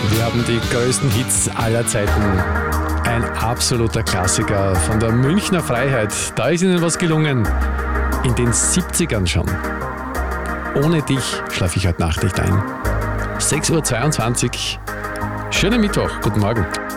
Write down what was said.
Wir haben die größten Hits aller Zeiten. Ein absoluter Klassiker von der Münchner Freiheit. Da ist Ihnen was gelungen. In den 70ern schon. Ohne dich schlafe ich heute Nacht nicht ein. 6.22 Uhr. Schönen Mittwoch. Guten Morgen.